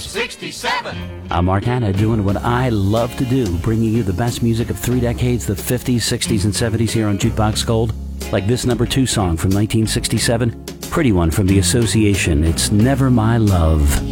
67. I'm Mark Hanna, doing what I love to do, bringing you the best music of 3 decades, the 50s, 60s, and 70s here on Jukebox Gold. Like this number 2 song from 1967, Pretty One from The Association, It's Never My Love.